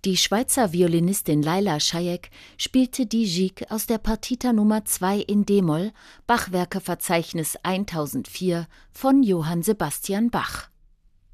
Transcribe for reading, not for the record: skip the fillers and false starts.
Die Schweizer Violinistin Laila Schajek spielte die Gigue aus der Partita Nummer 2 in d-Moll, Bachwerkeverzeichnis 1004 von Johann Sebastian Bach.